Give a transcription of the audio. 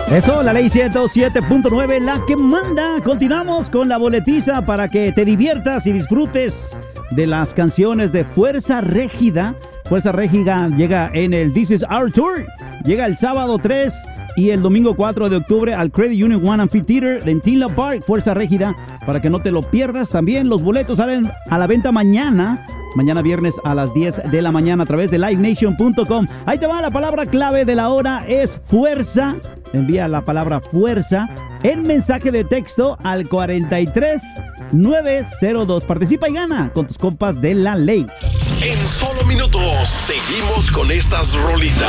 Eso, la ley 107.9, la que manda. Continuamos con la boletiza para que te diviertas y disfrutes de las canciones de Fuerza Régida. Fuerza Régida llega en el This Is Our Tour. Llega el sábado 3 y el domingo 4 de octubre al Credit Union One Amphitheater en Tinla Park. Fuerza Régida, para que no te lo pierdas. También los boletos salen a la venta mañana viernes a las 10 de la mañana a través de livenation.com. Ahí te va, la palabra clave de la hora es fuerza. Envía la palabra fuerza en mensaje de texto al 43902. Participa y gana con tus compas de la ley. En solo minutos seguimos con estas rolitas.